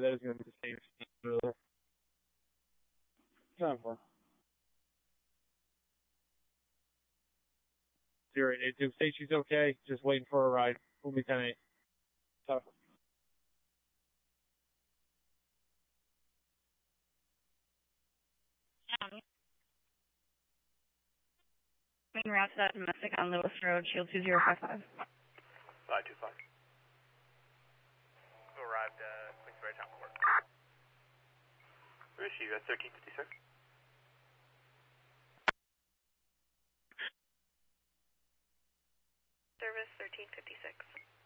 that is going to be the same. Really. 10-4. 0882. Say she's okay. Just waiting for a ride. We'll be 10-8. Tough. Main route to that domestic on Lewis Road, Shield 2055. 525. Arrived at Queensbury Town Court. Where is she? 1356. Service 1356.